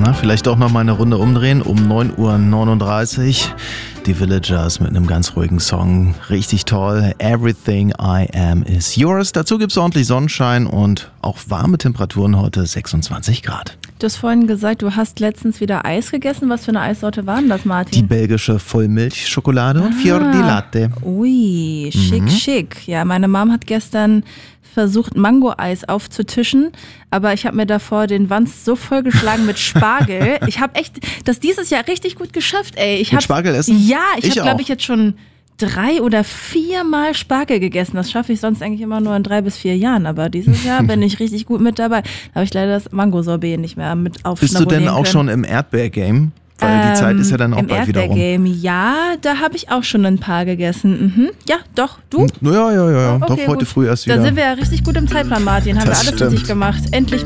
Na, vielleicht auch noch mal eine Runde umdrehen um 9:39 Uhr. Die Villagers mit einem ganz ruhigen Song. Richtig toll. Everything I Am Is Yours. Dazu gibt's ordentlich Sonnenschein und auch warme Temperaturen heute, 26 Grad. Du hast vorhin gesagt, du hast letztens wieder Eis gegessen. Was für eine Eissorte war denn das, Martin? Die belgische Vollmilchschokolade und Fior di Latte. Ui, schick. Ja, meine Mom hat gestern versucht, Mango-Eis aufzutischen, aber ich habe mir davor den Wanst so vollgeschlagen mit Spargel. Ich habe echt das dieses Jahr richtig gut geschafft, ey. Mit Spargel essen? Ja, ich habe, glaube auch. ich, jetzt schon 3 oder 4 Mal Spargel gegessen. Das schaffe ich sonst eigentlich immer nur in 3 bis 4 Jahren, aber dieses Jahr bin ich richtig gut mit dabei. Da habe ich leider das Mango-Sorbet nicht mehr mit aufschnabulieren Bist du denn auch können. schon im Erdbeer-Game? Weil die Zeit ist ja dann auch bald wieder rum. Im Erdbeer-Game, ja, da habe ich auch schon ein paar gegessen. Mhm. Ja, doch, du? Ja. Okay, Doch, heute gut. früh erst wieder. Da sind wir ja richtig gut im Zeitplan, Martin. Haben wir alles stimmt. richtig gemacht. Endlich